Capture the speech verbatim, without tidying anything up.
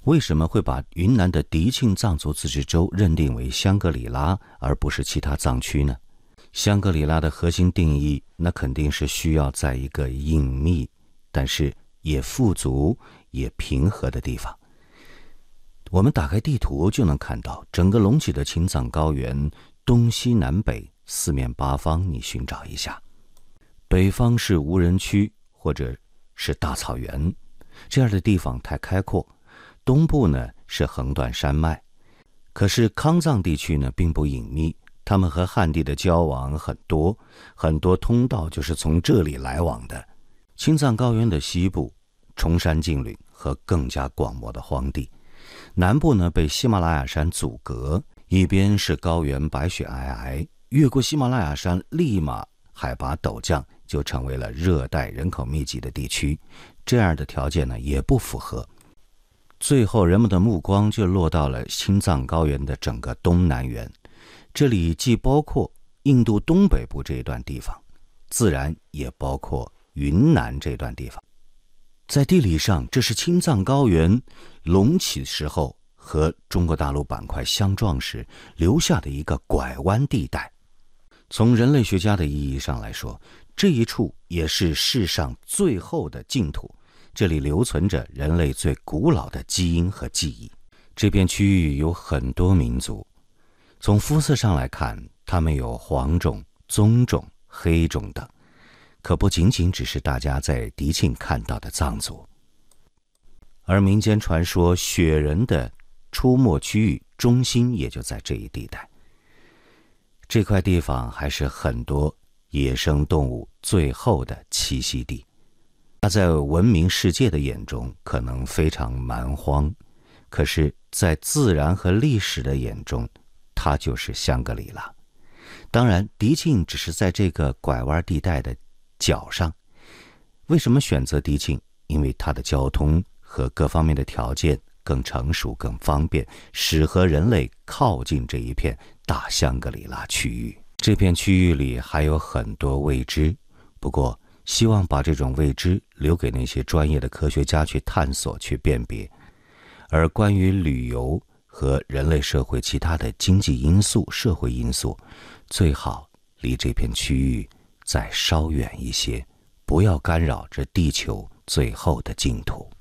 为什么会把云南的迪庆藏族自治州认定为香格里拉，而不是其他藏区呢？香格里拉的核心定义，那肯定是需要在一个隐秘，但是也富足、也平和的地方。我们打开地图就能看到，整个隆起的青藏高原，东西南北四面八方，你寻找一下，北方是无人区或者是大草原，这样的地方太开阔。东部呢是横断山脉，可是康藏地区呢并不隐秘，他们和汉地的交往很多，很多通道就是从这里来往的。青藏高原的西部，崇山峻岭和更加广袤的荒地，南部呢被喜马拉雅山阻隔，一边是高原白雪皑皑，越过喜马拉雅山立马海拔陡降，就成为了热带人口密集的地区，这样的条件呢也不符合。最后人们的目光就落到了青藏高原的整个东南缘，这里既包括印度东北部这一段地方，自然也包括云南这段地方。在地理上，这是青藏高原隆起时候和中国大陆板块相撞时留下的一个拐弯地带。从人类学家的意义上来说，这一处也是世上最后的净土，这里留存着人类最古老的基因和记忆。这片区域有很多民族，从肤色上来看，他们有黄种、棕种、黑种等，可不仅仅只是大家在迪庆看到的藏族。而民间传说雪人的出没区域中心也就在这一地带。这块地方还是很多野生动物最后的栖息地。它在文明世界的眼中可能非常蛮荒，可是在自然和历史的眼中，它就是香格里拉。当然，迪庆只是在这个拐弯地带的角上。为什么选择迪庆？因为它的交通和各方面的条件更成熟、更方便，适合人类靠近这一片大香格里拉区域。这片区域里还有很多未知，不过希望把这种未知留给那些专业的科学家去探索、去辨别。而关于旅游和人类社会其他的经济因素、社会因素，最好离这片区域再稍远一些，不要干扰这地球最后的净土。